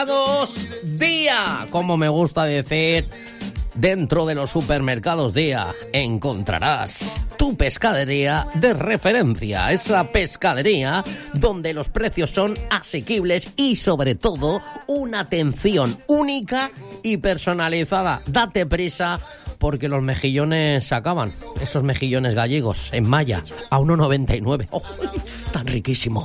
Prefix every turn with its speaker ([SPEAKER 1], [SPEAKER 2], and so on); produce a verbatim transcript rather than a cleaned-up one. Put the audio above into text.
[SPEAKER 1] Día, como me gusta decir, dentro de los supermercados Día encontrarás tu pescadería de referencia, esa pescadería donde los precios son asequibles y sobre todo una atención única y personalizada. Date prisa porque los mejillones se acaban, esos mejillones gallegos en malla a uno noventa y nueve. ¡Oh, tan riquísimo!